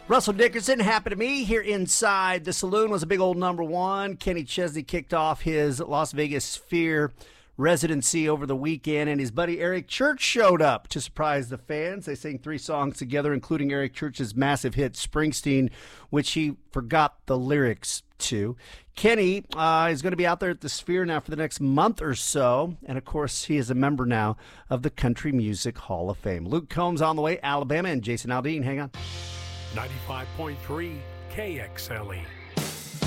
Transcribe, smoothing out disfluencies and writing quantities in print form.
Russell Dickerson, Happy to Me, here inside the saloon was a big old number one. Kenny Chesney kicked off his Las Vegas Sphere residency over the weekend, and his buddy Eric Church showed up to surprise the fans. They sang 3 songs together, including Eric Church's massive hit Springsteen, which he forgot the lyrics to. Kenny is going to be out there at the Sphere now for the next month or so, and of course he is a member now of the Country Music Hall of Fame. Luke Combs on the way, Alabama, and Jason Aldean. Hang on. 95.3 KXLE.